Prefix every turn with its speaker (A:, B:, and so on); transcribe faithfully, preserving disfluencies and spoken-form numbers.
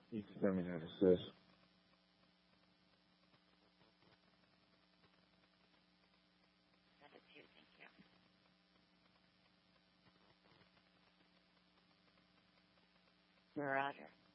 A: Y tú también eres eso.
B: Send it to you. Thank you. Roger.